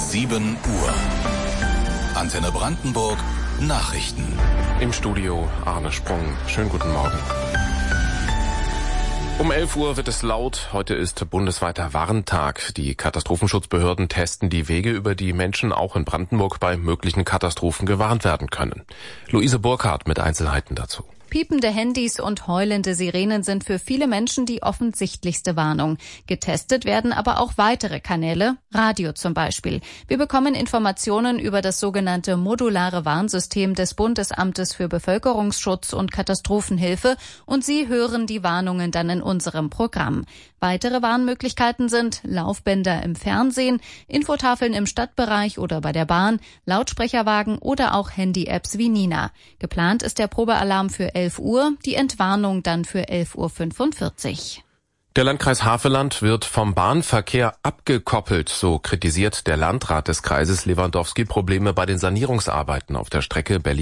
7 Uhr. Antenne Brandenburg Nachrichten. Im Studio Arne Sprung. Schönen guten Morgen. Um 11 Uhr wird es laut. Heute ist bundesweiter Warntag. Die Katastrophenschutzbehörden testen die Wege, über die Menschen auch in Brandenburg bei möglichen Katastrophen gewarnt werden können. Luise Burkhardt mit Einzelheiten dazu. Piepende Handys und heulende Sirenen sind für viele Menschen die offensichtlichste Warnung. Getestet werden aber auch weitere Kanäle, Radio zum Beispiel. Wir bekommen Informationen über das sogenannte modulare Warnsystem des Bundesamtes für Bevölkerungsschutz und Katastrophenhilfe und Sie hören die Warnungen dann in unserem Programm. Weitere Warnmöglichkeiten sind Laufbänder im Fernsehen, Infotafeln im Stadtbereich oder bei der Bahn, Lautsprecherwagen oder auch Handy-Apps wie Nina. Geplant ist der Probealarm für 11 Uhr, die Entwarnung dann für 11:45 Uhr. Der Landkreis Havelland wird vom Bahnverkehr abgekoppelt. So kritisiert der Landrat des Kreises Lewandowski Probleme bei den Sanierungsarbeiten auf der Strecke Berlin